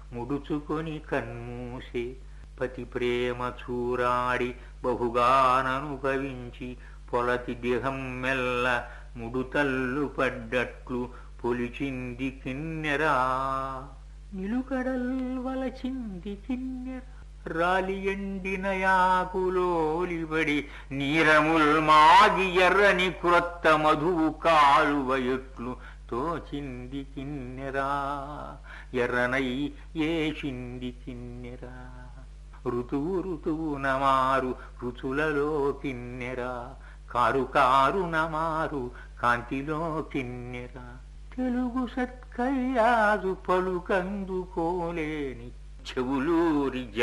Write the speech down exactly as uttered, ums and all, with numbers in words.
ముడుచుకొని కన్మూసే పతి ప్రేమ చూరాడి బహుగాననుభవించి పొలతి దేహం మెల్ల ముడుతల్లు పడ్డట్లు పొలిచింది కిన్నెరా నిలుకడల్ వలచింది కిన్నెర రాలి ఎండిన యాకులోలిబడి నీరముల్ మాగి ఎర్రని క్రొత్త మధువు కాలువ ఎట్లు తోచింది కిన్నెరా ఎర్రనై ఏసింది కిన్నెరా ఋతువు ఋతువు నమారు ఋతులలో కిన్నెరా కారు కారు నమారు కాంతిలో కిన్నెరా తెలుగు సత్కయ్యాదు పలుకందుకోలేని చెవులూరి